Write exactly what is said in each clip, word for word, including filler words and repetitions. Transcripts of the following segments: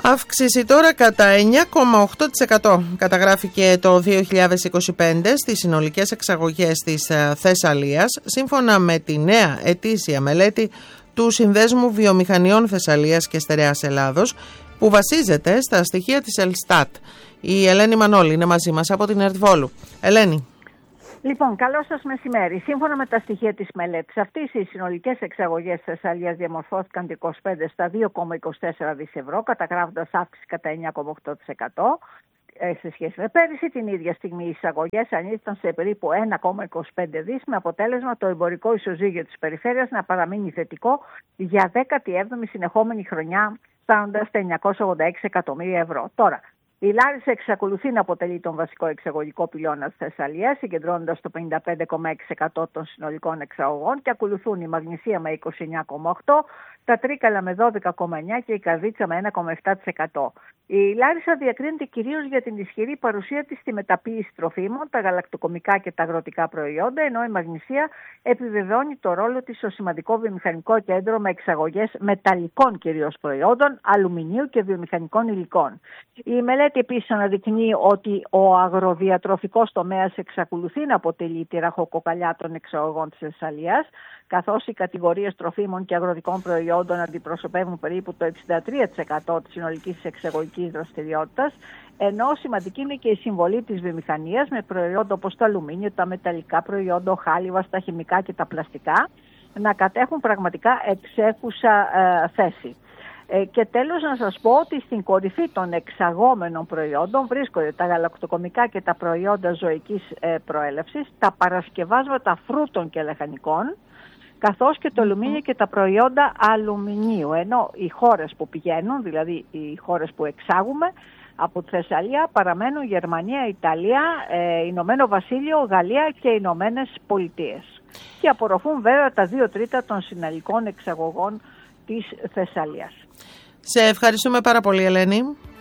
Αύξηση τώρα κατά εννιά κόμμα οκτώ τοις εκατό καταγράφηκε το δύο χιλιάδες είκοσι πέντε στις συνολικές εξαγωγές της Θεσσαλίας, σύμφωνα με τη νέα ετήσια μελέτη του Συνδέσμου Βιομηχανιών Θεσσαλίας και Στερεάς Ελλάδος, που βασίζεται στα στοιχεία της Ελστάτ. Η Ελένη Μανώλη είναι μαζί μας από την Ερτβόλου. Ελένη. Λοιπόν, καλό σας μεσημέρι. Σύμφωνα με τα στοιχεία της μελέτης αυτής, οι συνολικές εξαγωγές της Θεσσαλίας διαμορφώθηκαν το είκοσι πέντε στα δύο κόμμα είκοσι τέσσερα δισεκατομμύρια ευρώ, καταγράφοντας αύξηση κατά εννιά κόμμα οκτώ τοις εκατό σε σχέση με πέρυσι. Την ίδια στιγμή οι εισαγωγές ανήλθαν σε περίπου ένα κόμμα είκοσι πέντε δισεκατομμύρια, με αποτέλεσμα το εμπορικό ισοζύγιο της περιφέρειας να παραμείνει θετικό για δέκατη έβδομη συνεχόμενη χρονιά, φτάνοντας τα εννιακόσια ογδόντα έξι εκατομμύρια ευρώ. Τώρα, η Λάρισα εξακολουθεί να αποτελεί τον βασικό εξαγωγικό πυλώνα της Θεσσαλίας, συγκεντρώνοντας το πενήντα πέντε κόμμα έξι τοις εκατό των συνολικών εξαγωγών, και ακολουθούν η Μαγνησία με είκοσι εννιά κόμμα οκτώ τοις εκατό, τα Τρίκαλα με δώδεκα κόμμα εννιά τοις εκατό και η Καρδίτσα με ένα κόμμα επτά τοις εκατό. Η Λάρισα διακρίνεται κυρίως για την ισχυρή παρουσία της στη μεταποίηση τροφίμων, τα γαλακτοκομικά και τα αγροτικά προϊόντα, ενώ η Μαγνησία επιβεβαιώνει το ρόλο της ως σημαντικό βιομηχανικό κέντρο με εξαγωγές μεταλλικών κυρίως προϊόντων, αλουμινίου και βιομηχανικών υλικών. Η μελέτη επίσης αναδεικνύει ότι ο αγροδιατροφικός τομέας εξακολουθεί να αποτελεί τη ραχοκοκαλιά των εξαγωγών της Θεσσαλίας, καθώς οι κατηγορίες τροφίμων και αγροτικών προϊόντων αντιπροσωπεύουν περίπου το εξήντα τρία τοις εκατό της συνολικής εξαγωγικής δραστηριότητας, ενώ σημαντική είναι και η συμβολή της βιομηχανίας με προϊόντα όπως το αλουμίνιο, τα μεταλλικά προϊόντα, ο χάλιβας, τα χημικά και τα πλαστικά να κατέχουν πραγματικά εξέχουσα ε, θέση. Ε, και τέλος να σας πω ότι στην κορυφή των εξαγόμενων προϊόντων βρίσκονται τα γαλακτοκομικά και τα προϊόντα ζωικής ε, προέλευσης, τα παρασκευάσματα φρούτων και λαχανικών, καθώς και το αλουμίνιο και τα προϊόντα αλουμινίου, ενώ οι χώρες που πηγαίνουν, δηλαδή οι χώρες που εξάγουμε από τη Θεσσαλία, παραμένουν Γερμανία, Ιταλία, ε, Ηνωμένο Βασίλειο, Γαλλία και Ηνωμένες Πολιτείες, και απορροφούν βέβαια τα δύο τρίτα των συνολικών εξαγωγών της Θεσσαλίας. Σε ευχαριστούμε πάρα πολύ, Ελένη.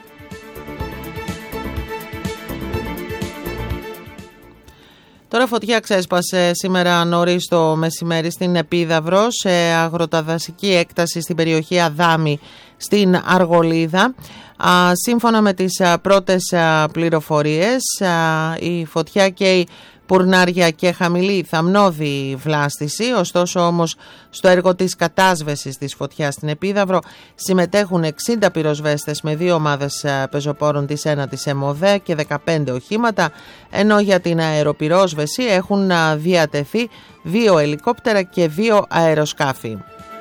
Τώρα φωτιά ξέσπασε σήμερα νωρίς το μεσημέρι στην Επίδαυρο, σε αγροταδασική έκταση στην περιοχή Αδάμη στην Αργολίδα. Σύμφωνα με τις πρώτες πληροφορίες, η φωτιά καίει πουρνάρια και χαμηλή θαμνώδη βλάστηση, ωστόσο όμως στο έργο της κατάσβεσης της φωτιάς στην Επίδαυρο συμμετέχουν εξήντα πυροσβέστες με δύο ομάδες πεζοπόρων της ένατης ΕΜΟΔΕ και δεκαπέντε οχήματα, ενώ για την αεροπυρόσβεση έχουν διατεθεί δύο ελικόπτερα και δύο αεροσκάφη.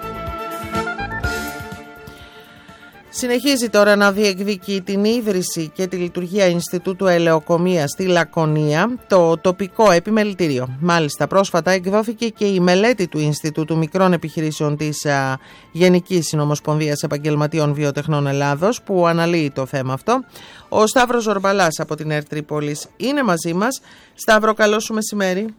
Συνεχίζει τώρα να διεκδικεί την ίδρυση και τη λειτουργία Ινστιτούτου Ελαιοκομείας στη Λακωνία το τοπικό επιμελητήριο. Μάλιστα, πρόσφατα εκδόθηκε και η μελέτη του Ινστιτούτου Μικρών Επιχειρήσεων της α, Γενικής Συνομοσπονδίας Επαγγελματιών Βιοτεχνών Ελλάδος, που αναλύει το θέμα αυτό. Ο Σταύρος Ζορμπαλάς από την ΕΡΤ Τρίπολης είναι μαζί μας. Σταύρο, καλό σου μεσημέρι.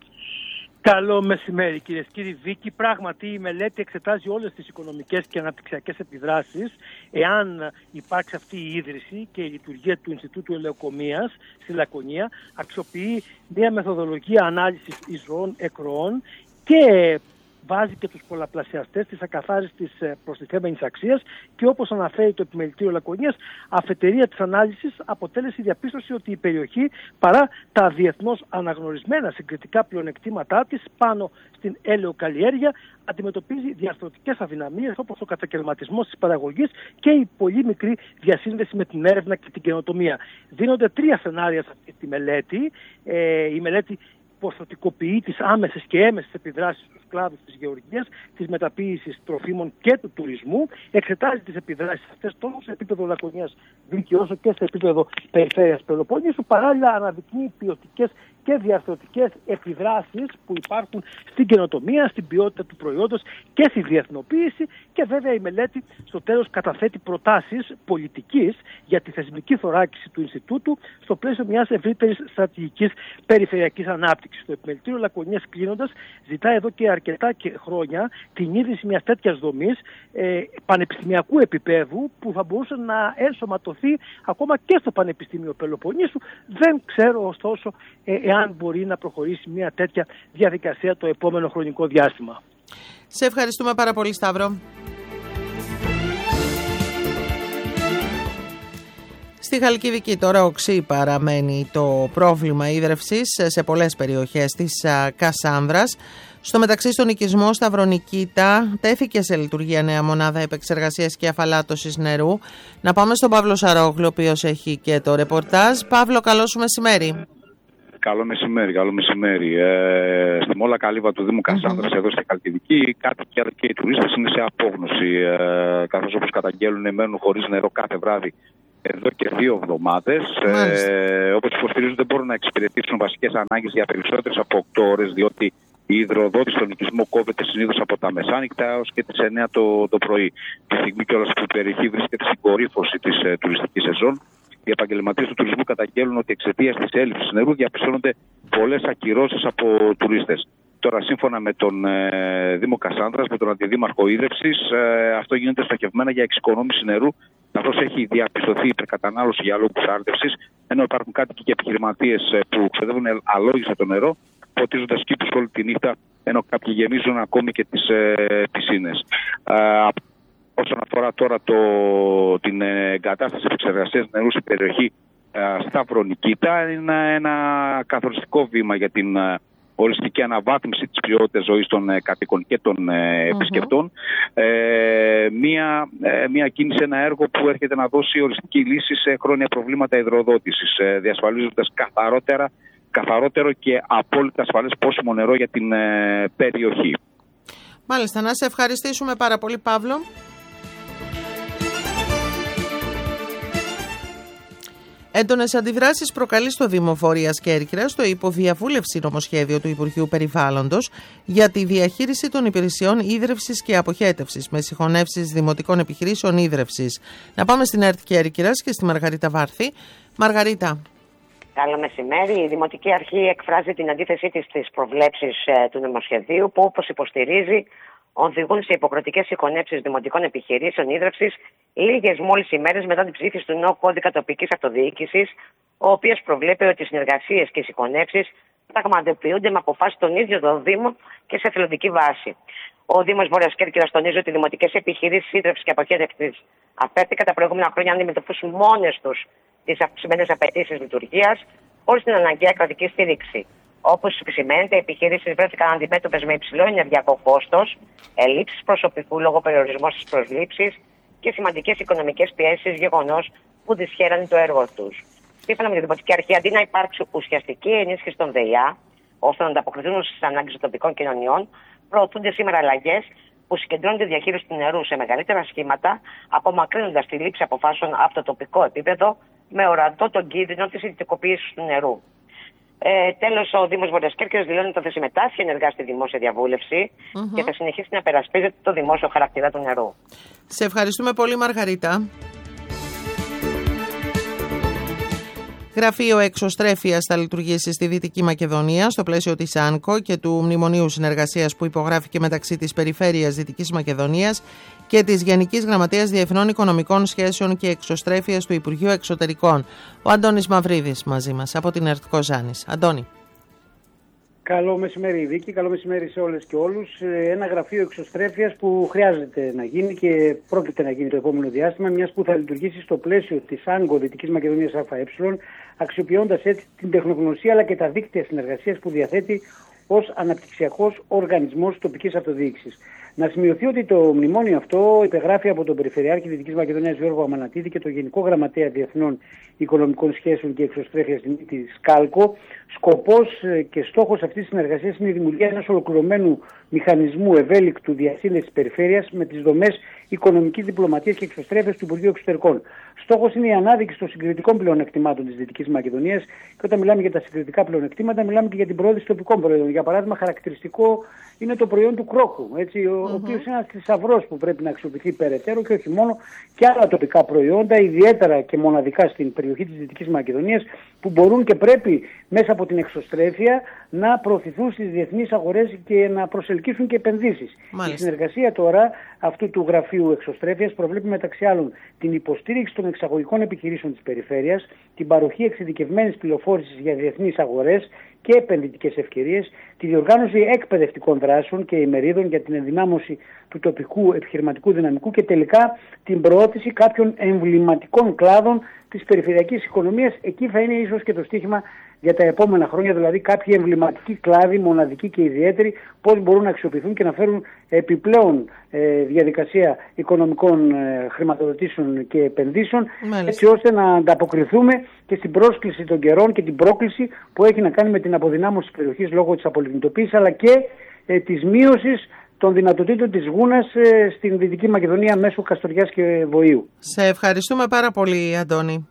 Καλό μεσημέρι, κυρίες και κύριοι. Βίκη, πράγματι η μελέτη εξετάζει όλες τις οικονομικές και αναπτυξιακές επιδράσεις εάν υπάρξει αυτή η ίδρυση, και η λειτουργία του Ινστιτούτου Ελαιοκομείας στη Λακωνία αξιοποιεί μια μεθοδολογία ανάλυσης εισρωών εκροών και βάζει και τους πολλαπλασιαστές της ακαθάριστης προστιθέμενης αξίας, και όπως αναφέρει το Επιμελητήριο Λακωνίας, αφετηρία της ανάλυσης αποτέλεσε η διαπίστωση ότι η περιοχή, παρά τα διεθνώς αναγνωρισμένα συγκριτικά πλεονεκτήματά της πάνω στην έλαιοκαλλιέργεια, αντιμετωπίζει διαρθρωτικές αδυναμίες όπως ο κατακαιρματισμός της παραγωγής και η πολύ μικρή διασύνδεση με την έρευνα και την καινοτομία. Δίνονται τρία σενάρια σε αυτή τη μελέτη. Ε, η μελέτη ποσοτικοποιεί τις άμεσες και έμεσες επιδράσεις στους κλάδους της γεωργίας, της μεταποίησης τροφίμων και του τουρισμού. Εξετάζει τις επιδράσεις αυτές τόσο σε επίπεδο Λακωνίας Βίκη όσο και σε επίπεδο περιφέρειας Πελοπόννησου. Παράλληλα αναδεικνύει ποιοτικές και διαρθρωτικές επιδράσεις που υπάρχουν στην καινοτομία, στην ποιότητα του προϊόντος και στη διεθνοποίηση, και βέβαια η μελέτη στο τέλος καταθέτει προτάσεις πολιτικής για τη θεσμική θωράκιση του Ινστιτούτου στο πλαίσιο μιας ευρύτερης στρατηγικής περιφερειακής ανάπτυξης. Το Επιμελητήριο Λακωνίας, κλείνοντας, ζητά εδώ και αρκετά και χρόνια την ίδρυση μιας τέτοιας δομής ε, πανεπιστημιακού επίπεδου, που θα μπορούσε να ενσωματωθεί ακόμα και στο Πανεπιστήμιο Πελοποννήσου. Δεν ξέρω ωστόσο ε, εάν μπορεί να προχωρήσει μια τέτοια διαδικασία το επόμενο χρονικό διάστημα. Σε ευχαριστούμε πάρα πολύ, Σταύρο. Στη Χαλκιδική τώρα οξύ παραμένει το πρόβλημα ίδρευσης σε πολλές περιοχές της Κασάνδρας. Στο μεταξύ, στον οικισμό Σταυρονικήτα τέθηκε σε λειτουργία νέα μονάδα επεξεργασίας και αφαλάτωσης νερού. Να πάμε στον Παύλο Σαρόγλου, ο οποίος έχει και το ρεπορτάζ. Παύλο, καλό σου μεσημέρι. Καλό μεσημέρι, καλό μεσημέρι. Ε, στη Μόλα Καλύβα του Δήμου Κασάνδρας, mm-hmm. εδώ στη Χαλκιδική, οι κάτοικοι και οι τουρίστες είναι σε απόγνωση. Ε, καθώς όπως καταγγέλουν, μένουν χωρίς νερό κάθε βράδυ εδώ και δύο εβδομάδες. Ε, όπως υποστηρίζουν, δεν μπορούν να εξυπηρετήσουν βασικές ανάγκες για περισσότερες από οκτώ ώρες, διότι η υδροδότηση στον οικισμό κόβεται συνήθως από τα μεσάνυχτα έως και τις εννιά το, το πρωί. Τη στιγμή κιόλας που η περιοχή βρίσκεται στην κορύφωση της ε, τουριστικής σεζόν, οι επαγγελματίες του τουρισμού καταγγέλνουν ότι εξαιτίας της έλλειψης νερού διαπιστώνονται πολλές ακυρώσεις από τουρίστες. Τώρα, σύμφωνα με τον ε, Δήμο Κασάνδρας, με τον Αντιδήμαρχο Ίδρευσης, ε, αυτό γίνεται στοχευμένα για εξοικονόμηση νερού, καθώς έχει διαπιστωθεί υπερκατανάλωση για λόγους άρδευσης, ενώ υπάρχουν κάτοικοι και επιχειρηματίες ε, που ξοδεύουν αλόγιστα το νερό, ποτίζοντας κήπους όλη τη νύχτα, ενώ κάποιοι γεμίζουν ακόμη και τις ε, πισίνες. Ε, όσον αφορά τώρα το, την εγκατάσταση επεξεργασίας νερού στην περιοχή ε, Σταυρονικήτα, είναι ένα καθοριστικό βήμα για την ε, οριστική αναβάθμιση της ποιότητας ζωής των ε, κατοίκων και των ε, mm-hmm. επισκεπτών. Ε, μία, ε, μία κίνηση, ένα έργο που έρχεται να δώσει οριστική λύση σε χρόνια προβλήματα υδροδότησης, ε, διασφαλίζοντας καθαρότερα καθαρότερο και απόλυτα ασφαλές πόσιμο νερό για την ε, περιοχή. Μάλιστα, να σε ευχαριστήσουμε πάρα πολύ, Παύλο. Έντονες αντιδράσεις προκαλεί στο Δήμο Βόρειας Κέρκυρας το υποδιαβούλευση νομοσχέδιο του Υπουργείου Περιβάλλοντος για τη διαχείριση των υπηρεσιών ίδρευσης και αποχέτευσης με συγχωνεύσεις δημοτικών επιχειρήσεων ίδρευσης. Να πάμε στην ΕΡΤ Κέρκυρας και στη Μαργαρίτα Βάρθη. Μαργαρίτα. Καλό μεσημέρι. Η Δημοτική Αρχή εκφράζει την αντίθεσή της στις προβλέψεις ε, του νομοσχεδίου που, όπως υποστηρίζει, οδηγούν σε υποκριτικές συγχωνεύσεις δημοτικών επιχειρήσεων ίδρευσης λίγες μόλις ημέρες μετά την ψήφιση του νέου κώδικα τοπικής αυτοδιοίκησης, ο οποίος προβλέπει ότι οι συνεργασίες και οι συγχωνεύσεις πραγματοποιούνται με αποφάσεις των ίδιων των Δήμων και σε εθελοντική βάση. Ο Δήμος Βόρειας Κέρκυρας τονίζει ότι οι δημοτικές επιχειρήσεις ίδρευσης και αποχέτευσης απέτυχαν τα προηγούμενα χρόνια να αντιμετωπίσουν μόνες τους τις αυξημένες απαιτήσεις λειτουργίας, χωρίς την αναγκαία κρατική στήριξη. Όπως επισημαίνεται, οι επιχειρήσεις βρέθηκαν αντιμέτωπες με υψηλό ενεργειακό κόστος, ελλείψεις προσωπικού λόγω περιορισμού στις προσλήψεις και σημαντικές οικονομικές πιέσεις, γεγονός που δυσχέρανε το έργο τους. Σύμφωνα με τη Δημοτική Αρχή, αντί να υπάρξει ουσιαστική ενίσχυση των ΔΕΙΑ, ώστε να ανταποκριθούν στις ανάγκες των τοπικών κοινωνιών, προωθούνται σήμερα αλλαγές που συγκεντρώνουν τη διαχείριση του νερού σε μεγαλύτερα σχήματα, απομακρύνοντας τη λήψη αποφάσεων από το τοπικό επίπεδο, με ορατό τον κίνδυνο της ιδιωτικοποίησης του νερού. Ε, τέλος, ο Δήμος Βόρειας Κέρκυρας δηλώνει ότι θα συμμετάσχει ενεργά στη δημόσια διαβούλευση mm-hmm. και θα συνεχίσει να περασπίζεται το δημόσιο χαρακτήρα του νερού. Σε ευχαριστούμε πολύ, Μαργαρίτα. Γραφείο Εξωστρέφειας θα λειτουργήσει στη Δυτική Μακεδονία στο πλαίσιο της ΑΝΚΟ και του Μνημονίου Συνεργασίας που υπογράφηκε μεταξύ της Περιφέρειας Δυτικής Μακεδονίας και της Γενικής Γραμματείας Διεθνών Οικονομικών Σχέσεων και Εξωστρέφειας του Υπουργείου Εξωτερικών. Ο Αντώνης Μαυρίδης μαζί μας από την ΕΡΤ Κοζάνης. Αντώνη. Καλό μεσημέρι, Βίκη. Καλό μεσημέρι σε όλες και όλους. Ένα γραφείο εξωστρέφειας που χρειάζεται να γίνει και πρόκειται να γίνει το επόμενο διάστημα, μιας που θα λειτουργήσει στο πλαίσιο της ΑΝΚΟ Δυτικής Μακεδονίας ΑΕ, αξιοποιώντας έτσι την τεχνογνωσία αλλά και τα δίκτυα συνεργασίας που διαθέτει ως αναπτυξιακός οργανισμός τοπικής αυτοδιοίκησης. Να σημειωθεί ότι το μνημόνιο αυτό υπεγράφει από τον Περιφερειάρχη Δυτικής Μακεδονίας Γιώργο Αμανατίδη και τον Γενικό Γραμματέα Διεθνών Οικονομικών Σχέσεων και Εξωστρέφειας Δημήτρη Σκάλκο. Σκοπός και στόχος αυτής της συνεργασίας είναι η δημιουργία ενός ολοκληρωμένου μηχανισμού ευέλικτου διασύνδεσης της περιφέρειας με τις δομές οικονομικής διπλωματίας και εξωστρέφειας του Υπουργείου Εξωτερικών. Στόχος είναι η ανάδειξη των συγκριτικών πλεονεκτημάτων της Δυτικής Μακεδονίας και όταν μιλάμε για τα συγκριτικά πλεονεκτήματα, μιλάμε και για την προώθηση τοπικών προϊόντων. Για παράδειγμα, χαρακτηριστικό είναι το προϊόν του κρόκου, έτσι, ο, mm-hmm. ο οποίος είναι ένας θησαυρός που πρέπει να αξιοποιηθεί περαιτέρω και όχι μόνο, και άλλα τοπικά προϊόντα, ιδιαίτερα και μοναδικά στην περιοχή της Δυτικής Μακεδονίας, που μπορούν και πρέπει μέσα από την εξωστρέφεια να προωθηθούν στις διεθνείς αγορές και να προσελκύσουν και επενδύσεις. Η συνεργασία τώρα αυτού του γραφείου εξωστρέφειας προβλέπει μεταξύ άλλων την υποστήριξη των εξαγωγικών επιχειρήσεων της περιφέρειας, την παροχή εξειδικευμένης πληροφόρησης για διεθνείς αγορές και επενδυτικές ευκαιρίες, τη διοργάνωση εκπαιδευτικών δράσεων και ημερίδων για την ενδυνάμωση του τοπικού επιχειρηματικού δυναμικού και τελικά την προώθηση κάποιων εμβληματικών κλάδων της περιφερειακής οικονομίας. Εκεί θα είναι ίσως και το στίχημα για τα επόμενα χρόνια, δηλαδή κάποιοι εμβληματικοί κλάδοι, μοναδικοί και ιδιαίτεροι, πώς μπορούν να αξιοποιηθούν και να φέρουν επιπλέον ε, διαδικασία οικονομικών ε, χρηματοδοτήσεων και επενδύσεων, Μάλιστα. έτσι ώστε να ανταποκριθούμε και στην πρόσκληση των καιρών και την πρόκληση που έχει να κάνει με την αποδυνάμωση της περιοχής λόγω της απολιγνητοποίησης, αλλά και ε, της μείωσης των δυνατοτήτων της Γούνας ε, στην Δυτική Μακεδονία μέσω Καστοριάς και Βοήου. Σε ευχαριστούμε πάρα πολύ, Αντώνη.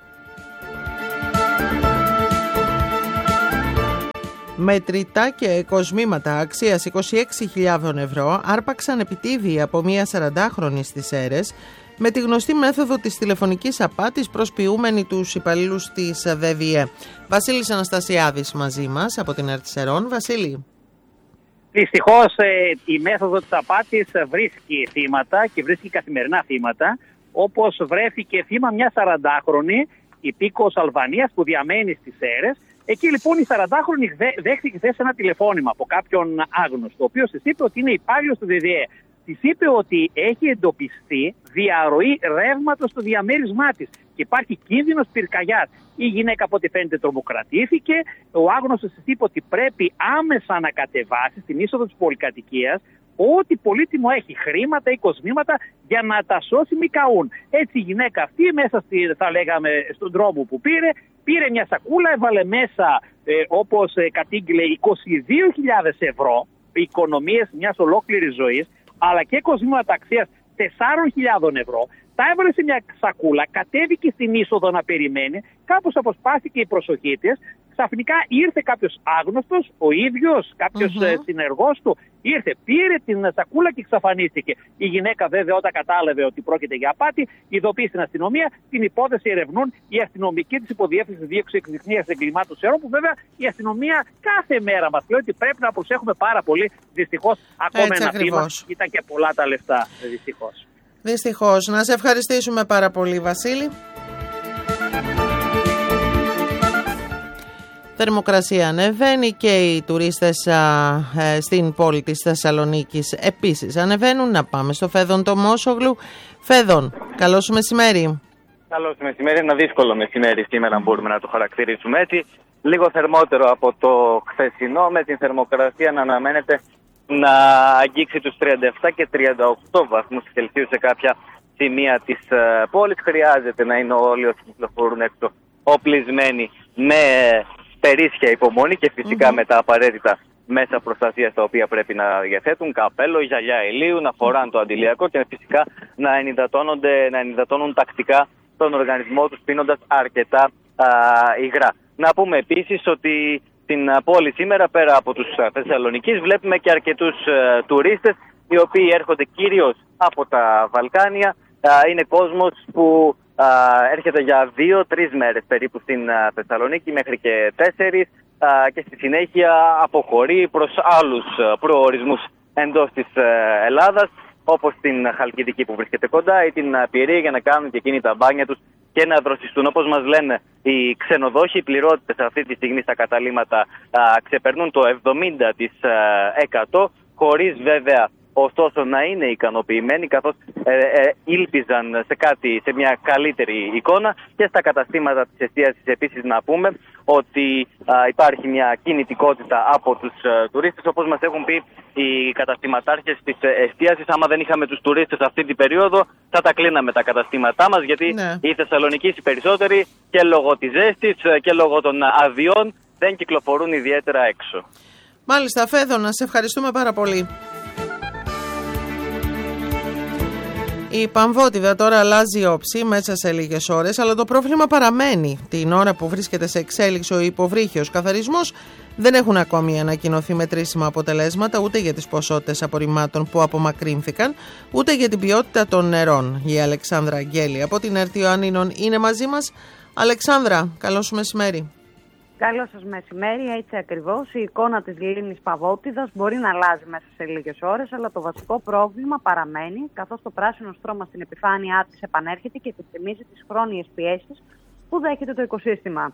Μετρητά και κοσμήματα αξίας είκοσι έξι χιλιάδες ευρώ άρπαξαν επιτίδη από μία σαραντάχρονη στις Σέρρες με τη γνωστή μέθοδο της τηλεφωνικής απάτης προσποιούμενη τους υπαλλήλους της ΔΕΒΙΕ. Βασίλης Αναστασιάδης μαζί μας από την ΕΡΤ Σερών. Βασίλη. Δυστυχώς η μέθοδο της απάτης βρίσκει θύματα και βρίσκει καθημερινά θύματα, όπως βρέθηκε θύμα μια σαραντάχρονη υπήκοος Αλβανίας που διαμένει στις Σέρρες. Εκεί λοιπόν η σαραντάχρονη δέχτηκε χθες ένα τηλεφώνημα από κάποιον άγνωστο, ο οποίος της είπε ότι είναι υπάλληλος του ΔΕΔΙΕ. Της είπε ότι έχει εντοπιστεί διαρροή ρεύματος στο διαμέρισμά της και υπάρχει κίνδυνος πυρκαγιάς. Η γυναίκα από ό,τι φαίνεται τρομοκρατήθηκε. Ο άγνωστος της είπε ότι πρέπει άμεσα να κατεβάσει στην είσοδο της πολυκατοικίας ό,τι πολύτιμο έχει, χρήματα ή κοσμήματα, για να τα σώσει μη καούν. Έτσι η γυναίκα αυτή μέσα στη, θα λέγαμε, στον δρόμο που πήρε, πήρε μια σακούλα, έβαλε μέσα ε, όπως ε, κατήγγειλε είκοσι δύο χιλιάδες ευρώ, οικονομίες μιας ολόκληρης ζωής, αλλά και κοσμήματα αξίας τεσσάρων χιλιάδων ευρώ. Τα έβαλε σε μια σακούλα, κατέβηκε στην είσοδο να περιμένει, κάπως αποσπάστηκε η προσοχή της. Ξαφνικά ήρθε κάποιος άγνωστος, ο ίδιος, κάποιος mm-hmm. συνεργός του, ήρθε, πήρε την σακούλα και εξαφανίστηκε. Η γυναίκα βέβαια όταν κατάλαβε ότι πρόκειται για απάτη, ειδοποίησε στην αστυνομία, την υπόθεση ερευνούν οι αστυνομικοί της υποδιεύθυνσης δίωξης εξυχνίας εγκλημάτων Σέρρων, που βέβαια η αστυνομία κάθε μέρα μας λέει ότι πρέπει να προσέχουμε πάρα πολύ. Δυστυχώς ακόμα ένα θύμα, ήταν και πολλά τα λεφτά, δυστυχώς. Δυστυχώς. Να σε ευχαριστήσουμε πάρα πολύ, Βασίλη. Θερμοκρασία ανεβαίνει και οι τουρίστες α, ε, στην πόλη της Θεσσαλονίκης επίσης ανεβαίνουν. Να πάμε στο Φέδων Τομόσογλου. Φέδων, καλό σου μεσημέρι. Καλό σου μεσημέρι, ένα δύσκολο μεσημέρι σήμερα μπορούμε να το χαρακτηρίσουμε έτσι. Λίγο θερμότερο από το χθεσινό, με την θερμοκρασία να αναμένεται να αγγίξει τους τριάντα επτά και τριάντα οκτώ βαθμούς Κελσίου σε κάποια σημεία της uh, πόλης. Χρειάζεται να είναι όλοι όσοι κυκλοφορούν έξω οπλισμένοι με περίσσια υπομονή και φυσικά mm-hmm. με τα απαραίτητα μέσα προστασίας τα οποία πρέπει να διαθέτουν, καπέλο, γυαλιά ηλίου, να φοράνε το αντιλιακό και φυσικά να ενυδατώνονται, να ενυδατώνουν τακτικά τον οργανισμό τους πίνοντας αρκετά α, υγρά. Να πούμε επίσης ότι στην πόλη σήμερα, πέρα από τους Θεσσαλονικείς, βλέπουμε και αρκετούς α, τουρίστες οι οποίοι έρχονται κυρίως από τα Βαλκάνια. Α, είναι κόσμος που α, έρχεται για δύο-τρεις μέρες περίπου στην α, Θεσσαλονίκη, μέχρι και τέσσερις, α, και στη συνέχεια αποχωρεί προς άλλους α, προορισμούς εντός της α, Ελλάδας, όπως την Χαλκιδική που βρίσκεται κοντά ή την Πειραιά, για να κάνουν και εκείνοι τα μπάνια τους και να δροσιστούν. Όπως μας λένε οι ξενοδόχοι, οι πληρότητες αυτή τη στιγμή στα καταλύματα α, ξεπερνούν το εβδομήντα τοις εκατό, χωρίς βέβαια ωστόσο να είναι ικανοποιημένοι, καθώς ε, ε, ήλπιζαν σε κάτι, σε μια καλύτερη εικόνα. Και στα καταστήματα της εστίασης επίσης να πούμε ότι α, υπάρχει μια κινητικότητα από τους α, τουρίστες. Όπως μας έχουν πει οι καταστηματάρχες της εστίασης, άμα δεν είχαμε τους τουρίστες αυτή την περίοδο θα τα κλείναμε τα καταστήματά μας, γιατί ναι. οι Θεσσαλονικείς οι περισσότεροι και λόγω της ζέστης και λόγω των αδειών δεν κυκλοφορούν ιδιαίτερα έξω. Μάλιστα, Φέδωνα, σε ευχαριστούμε πάρα πολύ. Η Παμβότιδα τώρα αλλάζει όψη μέσα σε λίγες ώρες, αλλά το πρόβλημα παραμένει. Την ώρα που βρίσκεται σε εξέλιξη ο υποβρύχιος καθαρισμός, δεν έχουν ακόμη ανακοινωθεί μετρήσιμα αποτελέσματα ούτε για τις ποσότητες απορριμμάτων που απομακρύνθηκαν, ούτε για την ποιότητα των νερών. Η Αλεξάνδρα Αγγέλη από την ΕΡΤ Ιωαννίνων είναι μαζί μας. Αλεξάνδρα, καλό σου μεσημέρι. Καλό σας μεσημέρι, έτσι ακριβώς. Η εικόνα της λίμνης Παμβότιδας μπορεί να αλλάζει μέσα σε λίγες ώρες, αλλά το βασικό πρόβλημα παραμένει, καθώς το πράσινο στρώμα στην επιφάνειά της επανέρχεται και επιθυμίζει τις χρόνιες πιέσεις που δέχεται το οικοσύστημα.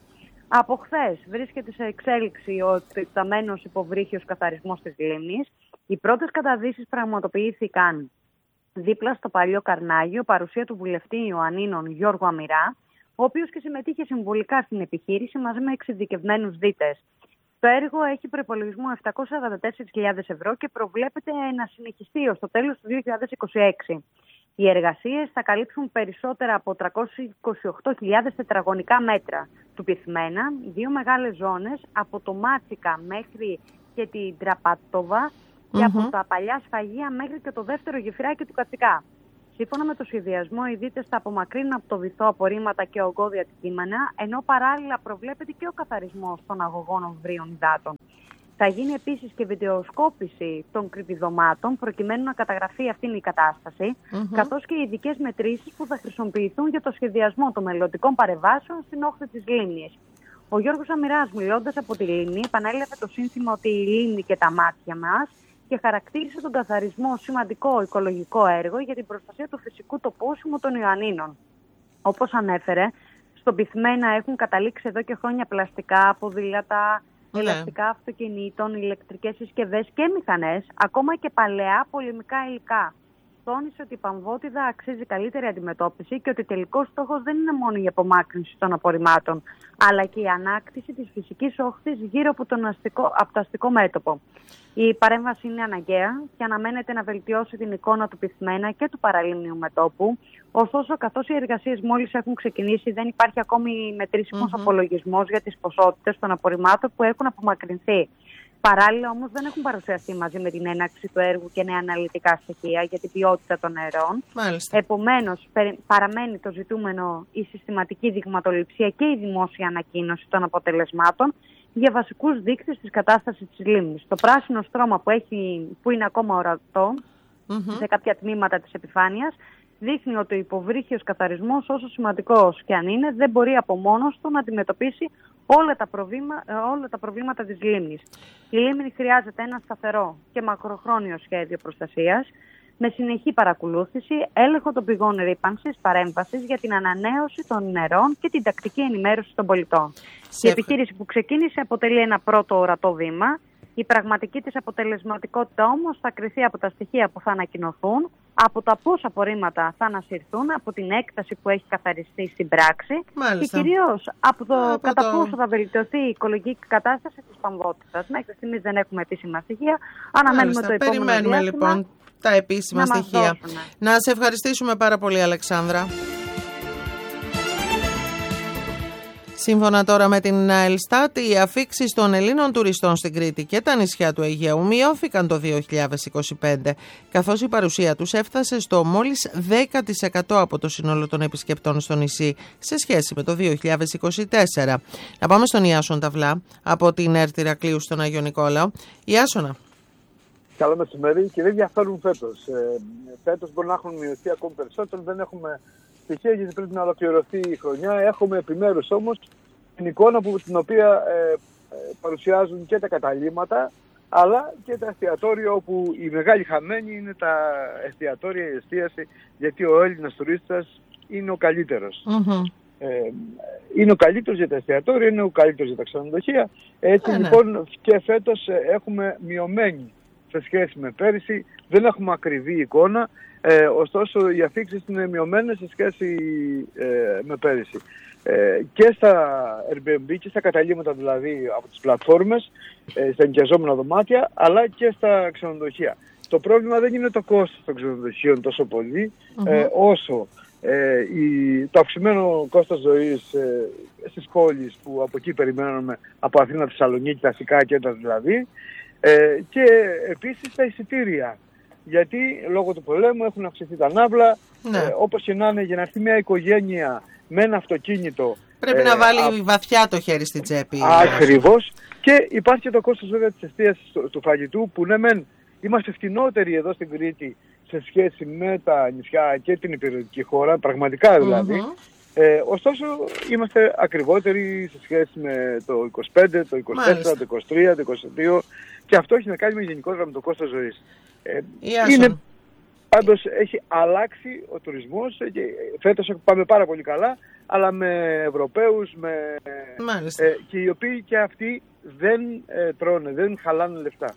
Από χθες βρίσκεται σε εξέλιξη ο εκτεταμένος υποβρύχιος καθαρισμός της λίμνης. Οι πρώτες καταδύσεις πραγματοποιήθηκαν δίπλα στο παλιό Καρνάγιο, παρουσία του βουλευτή Ιωαννίνων Γιώργου Αμυρά, ο οποίος και συμμετείχε συμβολικά στην επιχείρηση μαζί με εξειδικευμένους δίτες. Το έργο έχει προϋπολογισμό επτακόσιες σαράντα τέσσερις χιλιάδες ευρώ και προβλέπεται να συνεχιστεί ως το τέλος του δύο χιλιάδες είκοσι έξι. Οι εργασίες θα καλύψουν περισσότερα από τριακόσιες είκοσι οκτώ χιλιάδες τετραγωνικά μέτρα του πυθμένα, δύο μεγάλες ζώνες από το Μάτσικα μέχρι και την Τραπατόβα και mm-hmm. από τα παλιά σφαγεία μέχρι και το δεύτερο γεφυράκι του Κατσικά. Σύμφωνα με το σχεδιασμό, οι δίτες θα απομακρύνουν από το βυθό απορρίμματα και ογκώδη αντικείμενα, ενώ παράλληλα προβλέπεται και ο καθαρισμός των αγωγών βρίων υδάτων. Θα γίνει επίσης και βιντεοσκόπηση των κρυπηδωμάτων προκειμένου να καταγραφεί αυτήν η κατάσταση, mm-hmm. καθώς και οι ειδικές μετρήσεις που θα χρησιμοποιηθούν για το σχεδιασμό των μελλοντικών παρεμβάσεων στην όχθη της λίμνης. Ο Γιώργος Αμυράς, μιλώντας από τη λίμνη, επανέλαβε το σύνθημα ότι η λίμνη και τα μάτια μας και χαρακτήρισε τον καθαρισμό ως σημαντικό οικολογικό έργο για την προστασία του φυσικού τοπόσιμου των Ιωαννίνων. Όπως ανέφερε, στο πυθμένα έχουν καταλήξει εδώ και χρόνια πλαστικά, ποδήλατα, yeah. ελαστικά αυτοκινήτων, ηλεκτρικές συσκευές και μηχανές, ακόμα και παλαιά πολεμικά υλικά. Τόνισε ότι η Παμβότιδα αξίζει καλύτερη αντιμετώπιση και ότι τελικός στόχος δεν είναι μόνο η απομάκρυνση των απορριμμάτων, αλλά και η ανάκτηση της φυσικής όχθης γύρω από, τον αστικό, από το αστικό μέτωπο. Η παρέμβαση είναι αναγκαία και αναμένεται να βελτιώσει την εικόνα του πυθμένα και του παραλίμνιου μετώπου. Ωστόσο, καθώς οι εργασίες μόλις έχουν ξεκινήσει, δεν υπάρχει ακόμη μετρήσιμος mm-hmm. απολογισμός για τις ποσότητες των απορριμμάτων που έχουν απομακρυνθεί. Παράλληλα, όμως, δεν έχουν παρουσιαστεί μαζί με την έναρξη του έργου και νέα αναλυτικά στοιχεία για την ποιότητα των νερών. Επομένως, παραμένει το ζητούμενο η συστηματική δειγματοληψία και η δημόσια ανακοίνωση των αποτελεσμάτων για βασικούς δείκτες της κατάστασης της λίμνης. Το πράσινο στρώμα που, έχει, που είναι ακόμα ορατό mm-hmm. σε κάποια τμήματα της επιφάνειας δείχνει ότι ο υποβρύχιος καθαρισμός, όσο σημαντικός και αν είναι, δεν μπορεί από μόνος του να αντιμετωπίσει όλα τα, προβλήμα, όλα τα προβλήματα της λίμνης. Η λίμνη χρειάζεται ένα σταθερό και μακροχρόνιο σχέδιο προστασίας, με συνεχή παρακολούθηση, έλεγχο των πηγών ρύπανσης, παρέμβασης για την ανανέωση των νερών και την τακτική ενημέρωση των πολιτών. Σε... Η επιχείρηση που ξεκίνησε αποτελεί ένα πρώτο ορατό βήμα. Η πραγματική της αποτελεσματικότητα όμως θα κριθεί από τα στοιχεία που θα ανακοινωθούν, από τα πόσα απορρίμματα θα ανασυρθούν, από την έκταση που έχει καθαριστεί στην πράξη Μάλιστα. και κυρίως από το από κατά το... πόσο θα βελτιωθεί η οικολογική κατάσταση της Παμβότιδας. Μέχρι στιγμής δεν έχουμε επίσημα στοιχεία. Αναμένουμε Μάλιστα. το επόμενο Περιμένουμε διάστημα λοιπόν τα επίσημα να στοιχεία. Να σε ευχαριστήσουμε πάρα πολύ, Αλεξάνδρα. Σύμφωνα τώρα με την Ελστάτ, οι αφίξεις των Ελλήνων τουριστών στην Κρήτη και τα νησιά του Αιγαίου μειώθηκαν το δύο χιλιάδες είκοσι πέντε, καθώς η παρουσία τους έφτασε στο μόλις δέκα τοις εκατό από το σύνολο των επισκεπτών στο νησί σε σχέση με το δύο χιλιάδες είκοσι τέσσερα. Να πάμε στον Ιάσον Ταυλά από την ΕΡΤ Ηρακλείου στον Άγιο Νικόλαο. Ιάσονα. Καλό μεσημέρι και δεν διαφέρουν φέτος. Ε, φέτος μπορεί να έχουν μειωθεί ακόμη περισσότερο, δεν έχουμε στοιχεία γιατί πρέπει να ολοκληρωθεί η χρονιά. Έχουμε επιμέρους όμως την εικόνα που, την οποία ε, ε, παρουσιάζουν και τα καταλύματα αλλά και τα εστιατόρια, όπου η μεγάλη χαμένη είναι τα εστιατόρια, η εστίαση, γιατί ο Έλληνας τουρίστας είναι ο καλύτερος. Mm-hmm. Ε, είναι ο καλύτερος για τα εστιατόρια, είναι ο καλύτερος για τα ξενοδοχεία. Έτσι ε, λοιπόν ναι. και φέτος έχουμε μειωμένη σε σχέση με πέρυσι, δεν έχουμε ακριβή εικόνα, ε, ωστόσο οι αφίξεις είναι μειωμένες σε σχέση ε, με πέρυσι. Ε, και στα Airbnb και στα καταλύματα, δηλαδή από τις πλατφόρμες, ε, στα ενοικιαζόμενα δωμάτια, αλλά και στα ξενοδοχεία. Το πρόβλημα δεν είναι το κόστος των ξενοδοχείων τόσο πολύ, mm-hmm. ε, όσο ε, η, το αυξημένο κόστος ζωής ε, στις πόλεις που από εκεί περιμένουμε, από Αθήνα, Θεσσαλονίκη, τα αστικά κέντρα δηλαδή, ε, και επίσης τα εισιτήρια. Γιατί λόγω του πολέμου έχουν αυξηθεί τα ναύλα, ναι. ε, όπως και να είναι, για να έρθει μια οικογένεια με ένα αυτοκίνητο. Πρέπει ε, να βάλει α... βαθιά το χέρι στην τσέπη. Ακριβώς. Και υπάρχει και το κόστος βέβαια της εστίασης του, του φαγητού, που ναι μεν είμαστε φτηνότεροι εδώ στην Κρήτη σε σχέση με τα νησιά και την υπηρετική χώρα, πραγματικά δηλαδή. Mm-hmm. Ε, ωστόσο είμαστε ακριβότεροι σε σχέση με το είκοσι πέντε, το είκοσι τέσσερα, Μάλιστα. το είκοσι τρία, το είκοσι δύο, και αυτό έχει να κάνει με γενικότερα με το κόστος ζωής. Ε, είναι Πάντως έχει αλλάξει ο τουρισμός και φέτος πάμε πάρα πολύ καλά, αλλά με Ευρωπαίους με, ε, και οι οποίοι και αυτοί δεν ε, τρώνε, δεν χαλάνε λεφτά.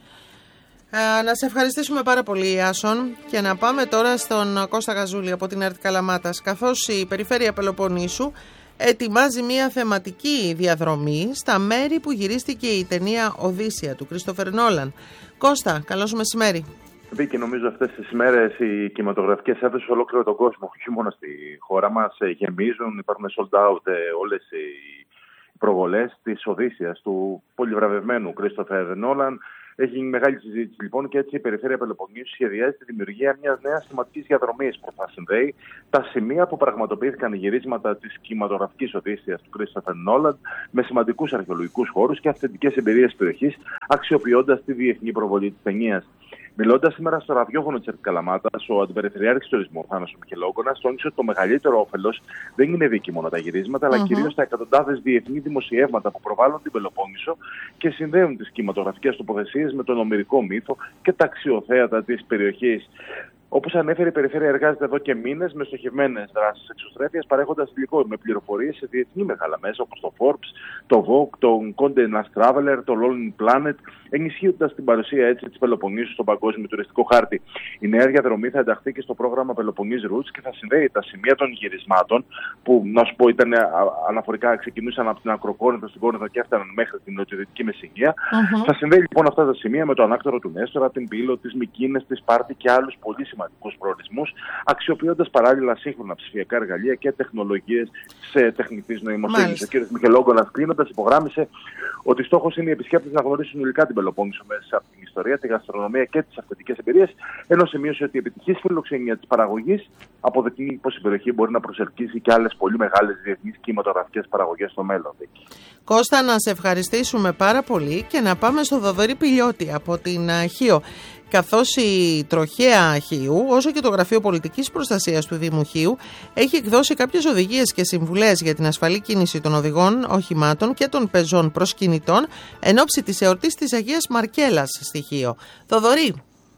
Ε, να σε ευχαριστήσουμε πάρα πολύ, Άσον, και να πάμε τώρα στον Κώστα Γαζούλη από την ΕΡΤ Καλαμάτας, καθώς η Περιφέρεια Πελοποννήσου ετοιμάζει μια θεματική διαδρομή στα μέρη που γυρίστηκε η ταινία Οδύσσεια του Κρίστοφερ Νόλαν. Κώστα, καλώς μεσημέρι. Βίκυ, νομίζω αυτές τις ημέρες οι κινηματογραφικές αίθουσες σε ολόκληρο τον κόσμο, όχι μόνο στη χώρα μας, γεμίζουν, υπάρχουν sold out όλες οι προβολές της Οδύσσειας του πολυβραβευμένου Κρίστοφερ Νόλαν. Έχει γίνει μεγάλη συζήτηση λοιπόν και έτσι η Περιφέρεια Πελοποννήσου σχεδιάζει τη δημιουργία μιας νέας θεματικής διαδρομής που θα συνδέει τα σημεία που πραγματοποιήθηκαν οι γυρίσματα της κινηματογραφικής Οδύσσειας του Κρίστοφερ Νόλαν με σημαντικούς αρχαιολογικούς χώρους και αυθεντικές εμπειρίες της περιοχής, αξιοποιώντας τη διεθνή προβολή της ταινίας. Μιλώντας σήμερα στο ραδιόφωνο της ΕΡΤ Καλαμάτας, ο Αντιπεριφερειάρχης Τουρισμού Θάνος Μιχελόγκονας τόνισε ότι το μεγαλύτερο όφελος δεν είναι δίκη μόνο τα γυρίσματα, αλλά mm-hmm. κυρίως τα εκατοντάδες διεθνή δημοσιεύματα που προβάλλουν την Πελοπόννησο και συνδέουν τις κινηματογραφικές τοποθεσίες με τον ομηρικό μύθο και τα αξιοθέατα της περιοχής. Όπως ανέφερε, η Περιφέρεια εργάζεται εδώ και μήνες με στοχευμένες δράσεις εξωστρέφειας, παρέχοντας υλικό με πληροφορίες σε διεθνή μεγάλα μέσα όπως το Forbes, το Vogue, το Condé Nast Traveler, το Lonely Planet, ενισχύοντας την παρουσία έτσι της Πελοποννήσου στον παγκόσμιο τουριστικό χάρτη. Η νέα διαδρομή θα ενταχθεί και στο πρόγραμμα Peloponnese Routes και θα συνδέει τα σημεία των γυρισμάτων, που να σου πω ήταν αναφορικά, ξεκινούσαν από την Ακροκόρινθο στην Κόρινθο και έφταναν μέχρι την νοτιοδυτική Μεσσηνία. Uh-huh. Θα συνδέει λοιπόν αυτά τα σημεία με το ανάκτορο του Νέστορα, την Πύλο, τις Μικίνες, τη Σπάρτη και άλλους πολύ σημαντικούς προορισμούς, αξιοποιώντας παράλληλα σύγχρονα ψηφιακά εργαλεία και τεχνολογίες σε τεχνητής νοημοσύνης. Ο κ. Μιχελόγκονας, κλείνοντας, υπογράμμισε ότι στόχος είναι οι επισκέπτες να γνωρίσουν υλικά την Πελοπόννησο μέσα από την ιστορία, τη γαστρονομία και τις αυθεντικές εμπειρίες, ενώ σημείωσε ότι η επιτυχής φιλοξενία της παραγωγής αποδεικνύει πως η περιοχή μπορεί να προσελκύσει και άλλες πολύ μεγάλες διεθνείς κινηματογραφικές παραγωγές στο μέλλον. Κώστα, να σε ευχαριστήσουμε πάρα πολύ και να πάμε στο Θοδωρή Πηλιώτη από την Χίο. Καθώς η Τροχέα Χίου, όσο και το Γραφείο Πολιτικής Προστασίας του Δήμου Χίου, έχει εκδώσει κάποιες οδηγίες και συμβουλές για την ασφαλή κίνηση των οδηγών, οχημάτων και των πεζών προσκυνητών εν ώψη της εορτής της Αγίας Μαρκέλας στη Χίο. Θοδωρή.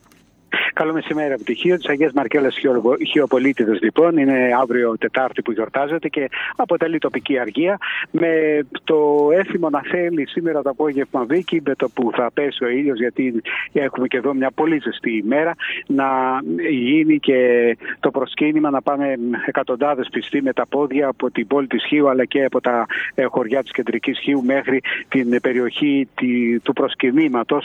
Καλό μεσημέρι από τη Χίο, της Αγίας Μαρκέλας Χιοπολίτιδος λοιπόν. Είναι αύριο Τετάρτη που γιορτάζεται και αποτελεί τοπική αργία. Με το έθιμο να θέλει σήμερα το απόγευμα, Βίκη, με το που θα πέσει ο ήλιος, γιατί έχουμε και εδώ μια πολύ ζεστή ημέρα, να γίνει και το προσκύνημα, να πάνε εκατοντάδες πιστοί με τα πόδια από την πόλη της Χίου αλλά και από τα χωριά της κεντρικής Χίου μέχρι την περιοχή του προσκυνήματος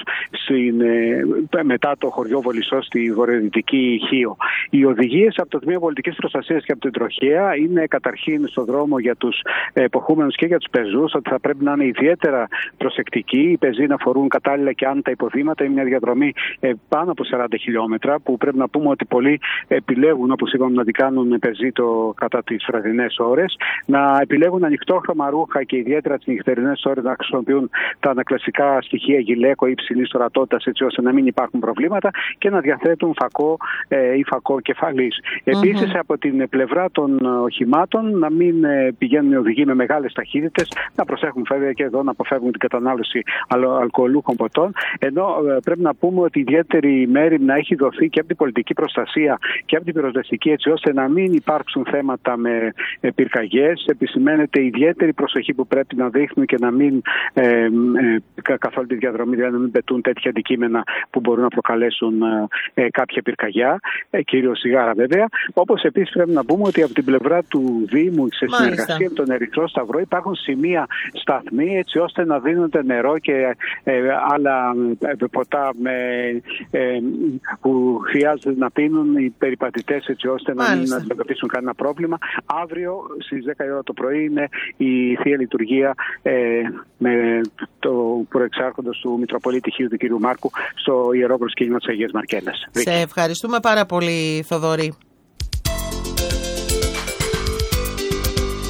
μετά το χωριό Βολισσό στη βορειοδυτική Χίο. Οι οδηγίες από το Τμήμα Πολιτικής Προστασίας και από την Τροχέα είναι καταρχήν στο δρόμο για τους εποχούμενους και για τους πεζούς, ότι θα πρέπει να είναι ιδιαίτερα προσεκτικοί. Οι πεζοί να φορούν κατάλληλα και άνετα υποδήματα. Είναι μια διαδρομή πάνω από σαράντα χιλιόμετρα που πρέπει να πούμε ότι πολλοί επιλέγουν, όπως είπαμε, να την κάνουν πεζοί το, κατά τις βραδινές ώρες, να επιλέγουν ανοιχτόχρωμα ρούχα και ιδιαίτερα τις νυχτερινές ώρες να χρησιμοποιούν τα ανακλαστικά στοιχεία γυλαίκο ή υψηλής ορατότητας, έτσι ώστε να μην υπάρχουν προβλήματα και να διαθέτουν φακό ε, ή φακό κεφαλής. Mm-hmm. Επίσης, από την πλευρά των οχημάτων, να μην ε, πηγαίνουν οι οδηγοί με μεγάλες ταχύτητες, να προσέχουν βέβαια και εδώ να αποφεύγουν την κατανάλωση αλκοολούχων ποτών. Ενώ ε, πρέπει να πούμε ότι ιδιαίτερη μέρη να έχει δοθεί και από την πολιτική προστασία και από την πυροσβεστική, έτσι ώστε να μην υπάρξουν θέματα με ε, πυρκαγιές. Επισημαίνεται ιδιαίτερη προσοχή που πρέπει να δείχνουν και να μην ε, ε, καθ' όλη τη διαδρομή, δηλαδή να μην πετούν τέτοια αντικείμενα που μπορούν να προκαλέσουν ε, κάποια πυρκαγιά, ε, κυρίως σιγάρα βέβαια. Όπως επίσης πρέπει να πούμε ότι από την πλευρά του Δήμου, σε συνεργασία με τον Ερυθρό Σταυρό, υπάρχουν σημεία σταθμοί έτσι ώστε να δίνονται νερό και ε, άλλα ε, ποτά με, ε, που χρειάζεται να πίνουν οι περιπατητές, έτσι ώστε να μην αντιμετωπίσουν κανένα πρόβλημα. Αύριο στις δέκα η ώρα το πρωί είναι η Θεία Λειτουργία ε, με το προεξάρχοντος του Μητροπολίτη Χίου του κ. Μάρκου στο Ιερό Προσκύνημα της Αγίας Μαρκέλας. Σε ευχαριστούμε πάρα πολύ, Θοδωρή.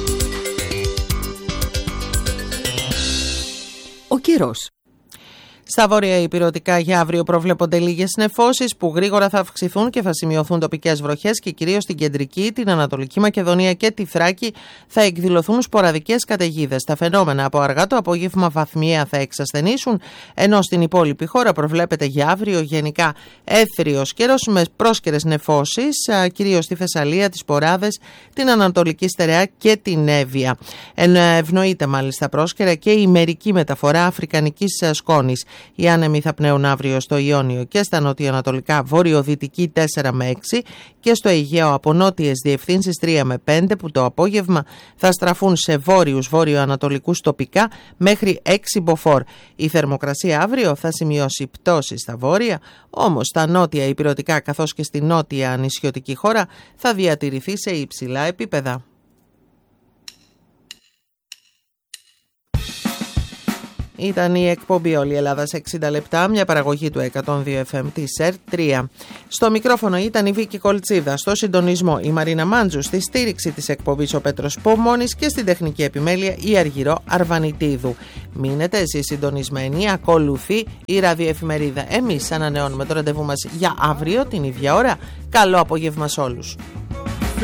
Ο καιρός. Στα βόρεια ηπειρωτικά για αύριο προβλέπονται λίγες νεφώσεις που γρήγορα θα αυξηθούν και θα σημειωθούν τοπικές βροχές και κυρίως στην κεντρική, την Ανατολική Μακεδονία και τη Θράκη θα εκδηλωθούν σποραδικές καταιγίδες. Τα φαινόμενα από αργά το απόγευμα βαθμιαία θα εξασθενήσουν, ενώ στην υπόλοιπη χώρα προβλέπεται για αύριο γενικά έθριος καιρός με πρόσκαιρες νεφώσεις, κυρίως στη Θεσσαλία, τις Ποράδες, την Ανατολική Στερεά και την Εύβοια. Ευνοείται μάλιστα πρόσκαιρα και η μερική μεταφορά αφρικανικής σκόνης. Οι άνεμοι θα πνέουν αύριο στο Ιόνιο και στα νοτιοανατολικά βορειοδυτική τέσσερα με έξι και στο Αιγαίο από νότιες διευθύνσεις τρία με πέντε, που το απόγευμα θα στραφούν σε βόρειους βόρειο-ανατολικούς τοπικά μέχρι έξι μποφόρ. Η θερμοκρασία αύριο θα σημειώσει πτώση στα βόρεια, όμως στα νότια ηπειρωτικά καθώς και στη νότια νησιωτική χώρα θα διατηρηθεί σε υψηλά επίπεδα. Ήταν η εκπομπή Όλη η Ελλάδα σε εξήντα λεπτά, μια παραγωγή του εκατόν δύο εφ εμ της ΕΡΤ τρία. Στο μικρόφωνο ήταν η Βίκη Κολτσίδα, στο συντονισμό η Μαρίνα Μάντζου, στη στήριξη της εκπομπής ο Πέτρος Πομώνης και στην τεχνική επιμέλεια η Αργυρό Αρβανιτίδου. Μείνετε εσείς συντονισμένοι, ακολουθεί η ραδιοεφημερίδα. Εμείς ανανεώνουμε το ραντεβού μας για αύριο την ίδια ώρα. Καλό απόγευμα σε όλους.